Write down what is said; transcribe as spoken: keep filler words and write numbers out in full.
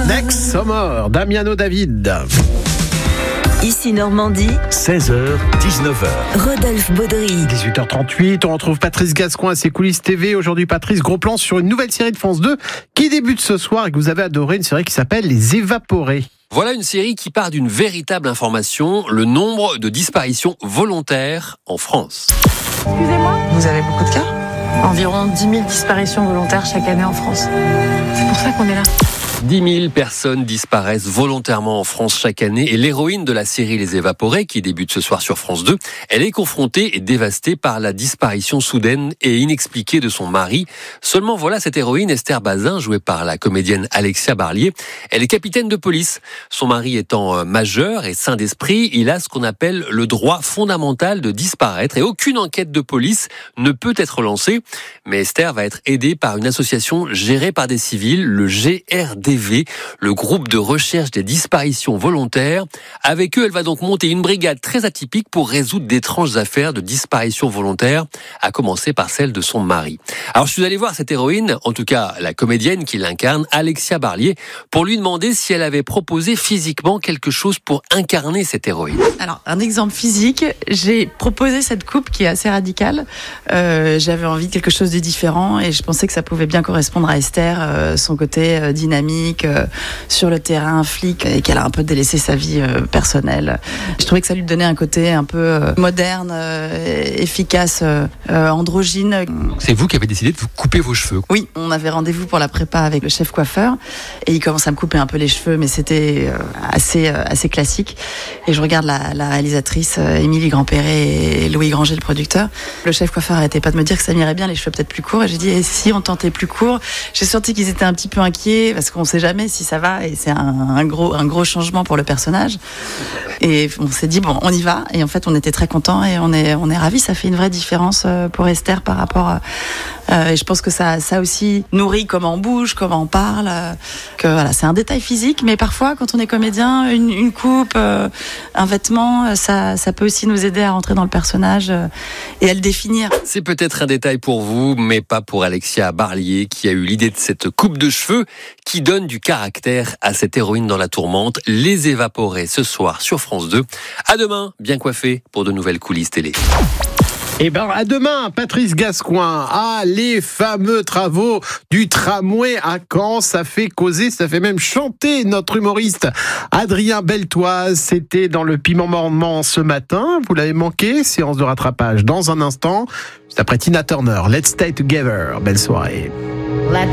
Next Summer, Damiano David. Ici Normandie, seize heures, dix-neuf heures. Rodolphe Baudry. dix-huit heures trente-huit, on retrouve Patrice Gascoin à ses coulisses T V. Aujourd'hui, Patrice, gros plan sur une nouvelle série de France deux qui débute ce soir et que vous avez adoré, une série qui s'appelle Les Évaporés. Voilà une série qui part d'une véritable information, le nombre de disparitions volontaires en France. Excusez-moi, vous avez beaucoup de cas ? Environ dix mille disparitions volontaires chaque année en France. C'est pour ça qu'on est là. dix mille personnes disparaissent volontairement en France chaque année et l'héroïne de la série Les Évaporés, qui débute ce soir sur France deux, elle est confrontée et dévastée par la disparition soudaine et inexpliquée de son mari. Seulement voilà, cette héroïne, Esther Bazin, jouée par la comédienne Alexia Barlier, elle est capitaine de police. Son mari étant majeur et sain d'esprit, il a ce qu'on appelle le droit fondamental de disparaître et aucune enquête de police ne peut être lancée. Mais Esther va être aidée par une association gérée par des civils, le G R D, le groupe de recherche des disparitions volontaires. Avec eux, elle va donc monter une brigade très atypique pour résoudre d'étranges affaires de disparitions volontaires, à commencer par celle de son mari. Alors je suis allé voir cette héroïne, en tout cas la comédienne qui l'incarne, Alexia Barlier, pour lui demander si elle avait proposé physiquement quelque chose pour incarner cette héroïne. Alors, un exemple physique, j'ai proposé cette coupe qui est assez radicale. Euh, j'avais envie de quelque chose de différent et je pensais que ça pouvait bien correspondre à Esther, euh, son côté euh, dynamique, Euh, sur le terrain, flic, et qu'elle a un peu délaissé sa vie euh, personnelle. Je trouvais que ça lui donnait un côté un peu euh, moderne, euh, efficace, euh, androgyne. C'est vous qui avez décidé de vous couper vos cheveux. Oui, on avait rendez-vous pour la prépa avec le chef coiffeur et il commence à me couper un peu les cheveux, mais c'était euh, assez, euh, assez classique. Et je regarde la, la réalisatrice euh, Émilie Grandperret et Louis Granger, le producteur. Le chef coiffeur arrêtait pas de me dire que ça m'irait bien les cheveux peut-être plus courts. Et j'ai dit, et si on tentait plus court? J'ai senti qu'ils étaient un petit peu inquiets parce qu'on sait jamais si ça va et c'est un, un gros un gros changement pour le personnage et on s'est dit bon on y va et en fait on était très contents et on est on est ravis. Ça fait une vraie différence pour Esther par rapport à, euh, et je pense que ça ça aussi nourrit comment on bouge, comment on parle, euh, que voilà, c'est un détail physique mais parfois quand on est comédien une, une coupe, euh, un vêtement, ça ça peut aussi nous aider à rentrer dans le personnage euh, et à le définir. C'est peut-être un détail pour vous mais pas pour Alexia Barlier qui a eu l'idée de cette coupe de cheveux qui donne du caractère à cette héroïne dans la tourmente. Les Évaporés ce soir sur France deux. À demain, bien coiffé pour de nouvelles coulisses télé. Et ben à demain, Patrice Gascoin. Ah, les fameux travaux du tramway à Caen, ça fait causer, ça fait même chanter notre humoriste Adrien Beltoise. C'était dans le Piment Mordant ce matin. Vous l'avez manqué, séance de rattrapage dans un instant. C'est après Tina Turner. Let's Stay Together. Belle soirée.